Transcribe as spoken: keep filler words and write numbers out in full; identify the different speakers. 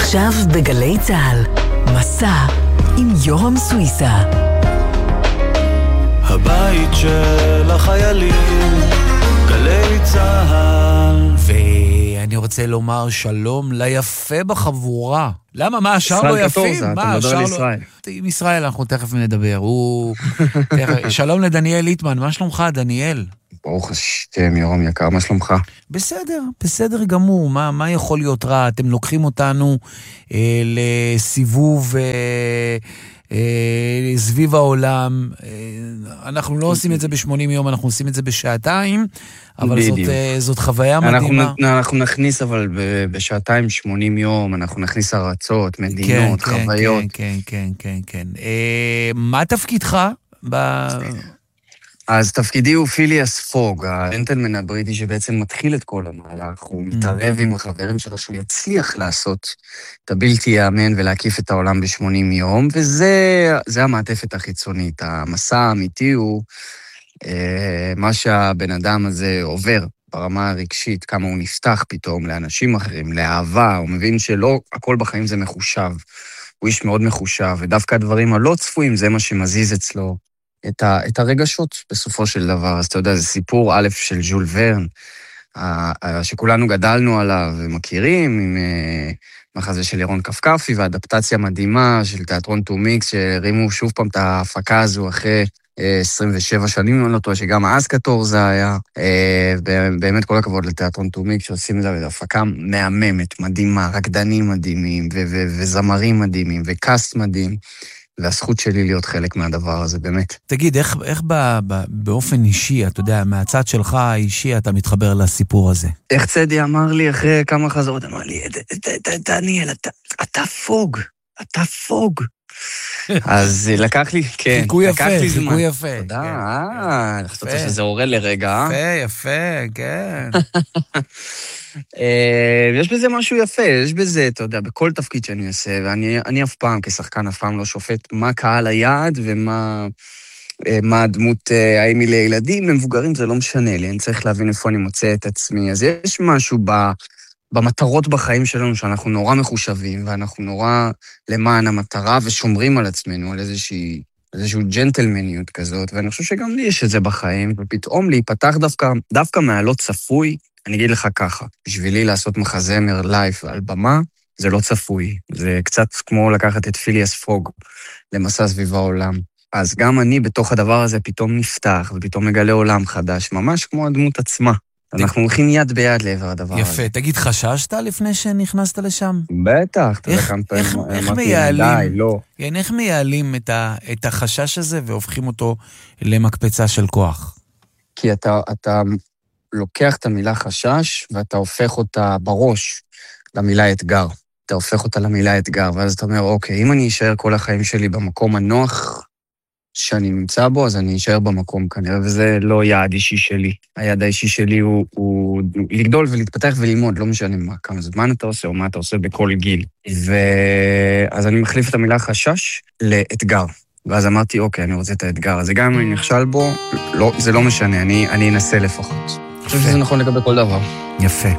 Speaker 1: עכשיו בגלי צהל, מסע עם יורם סוויסה.
Speaker 2: הבית של החיילים, גלי צהל.
Speaker 3: ואני רוצה לומר שלום ליפה בחבורה. למה? מה, השאר לא יפים? מה, השאר לא... עם ישראל אנחנו תכף נדבר. הוא... שלום לדניאל ליטמן, מה שלומך, דניאל?
Speaker 4: ברוך השם, יורם יקר, מה שלומך?
Speaker 3: בסדר, בסדר גמור. מה, מה יכול להיות רע? אתם לוקחים אותנו אה, לסיבוב אה, אה, סביב העולם. אה, אנחנו לא עושים את זה ב-שמונים יום, אנחנו עושים את זה בשעתיים, אבל זאת, אה, זאת חוויה מדהימה.
Speaker 4: אנחנו, אנחנו נכניס אבל בשעתיים שמונים יום, אנחנו נכניס ארצות, מדינות,
Speaker 3: כן,
Speaker 4: חוויות.
Speaker 3: כן, כן, כן, כן, כן. אה, מה תפקידך ב...
Speaker 4: אז תפקידי הוא פיליאס פוג, הג'נטלמן הבריטי שבעצם מתחיל את כל המהלך, הוא מתערב עם החברים שלו שהוא יצליח לעשות את הבלתי יאמן ולהקיף את העולם ב-שמונים יום, וזה זה המעטפת החיצונית. המסע האמיתי הוא אה, מה שהבן אדם הזה עובר ברמה הרגשית, כמה הוא נפתח פתאום לאנשים אחרים, לאהבה, הוא מבין שלא הכל בחיים זה מחושב, הוא איש מאוד מחושב, ודווקא הדברים הלא צפויים זה מה שמזיז אצלו. את, ה, את הרגשות בסופו של דבר. אז אתה יודע, זה סיפור א' של ז'ול ורן, שכולנו גדלנו עליו ומכירים, עם מחזה של ירון קפקפי, ואדפטציה מדהימה של תיאטרון טו מיקס, שהרימו שוב פעם את ההפקה הזו אחרי עשרים ושבע שנים, אני לא טועה, שגם אז קטור זה היה. באמת כל הכבוד לתיאטרון טו מיקס, שעושים את זה, הפקה מהממת, מדהימה, רקדנים מדהימים, ו- ו- וזמרים מדהימים, וקאסט מדהים. והזכות שלי להיות חלק מהדבר הזה, באמת.
Speaker 3: תגיד, איך, איך ב, ב, באופן אישי, אתה יודע, מהצד שלך האישי, אתה מתחבר לסיפור הזה?
Speaker 4: איך צדי אמר לי אחרי כמה חזרות, אמר לי, דניאל, אתה, אתה פוג, אתה פוג. אז לקח לי, כן,
Speaker 3: חיקוי יפה,
Speaker 4: חיקוי
Speaker 3: זמן. יפה.
Speaker 4: תודה, אה, אני חושב שזה עורל לרגע, אה?
Speaker 3: יפה, יפה, כן.
Speaker 4: יש בזה משהו יפה, יש בזה, אתה יודע, בכל תפקיד שאני עושה, ואני אף פעם, כשחקן אף פעם לא שופט מה קהל היעד ומה מה הדמות, האם היא לילדים, למבוגרים, זה לא משנה לי, אני צריך להבין איפה אני מוצא את עצמי, אז יש משהו במטרות בחיים שלנו, שאנחנו נורא מחושבים, ואנחנו נורא למען המטרה, ושומרים על עצמנו, על איזושהי, איזושהי ג'נטלמניות כזאת, ואני חושב שגם לי יש את זה בחיים, ופתאום להיפתח דווקא, דווקא מהלא צפוי, אני אגיד לך ככה, בשבילי לעשות מחזמר לייב על במה, זה לא צפוי. זה קצת כמו לקחת את פיליאס פוג למסע סביב העולם. אז גם אני בתוך הדבר הזה פתאום נפתח, ופתאום מגלה עולם חדש, ממש כמו הדמות עצמה. אנחנו הולכים יד ביד לעבר הדבר הזה.
Speaker 3: יפה, תגיד, חששת לפני שנכנסת לשם?
Speaker 4: בטח.
Speaker 3: איך מייעלים, לא. איך מייעלים את החשש הזה והופכים אותו למקפצה של כוח?
Speaker 4: כי אתה... אתה לוקח את המילה חשש, ואתה הופך אותה בראש למילה אתגר. אתה הופך אותה למילה אתגר, ואז אתה אומר, אוקיי, אם אני אשאר כל החיים שלי במקום הנוח שאני נמצא בו, אז אני אשאר במקום כנראה, וזה לא יעד אישי שלי. היעד האישי שלי הוא, הוא לגדול ולהתפתח וללמוד, לא משנה מה, כמה זמן אתה עושה או מה אתה עושה בכל גיל. ואז אני מחליף את המילה חשש לאתגר. ואז אמרתי, אוקיי, אני רוצה את האתגר הזה. גם אם אני נכשל בו, לא, זה לא משנה, אני, אני אנסה לפחות. אני חושב שזה נכון לגבי כל דבר.
Speaker 3: יפה.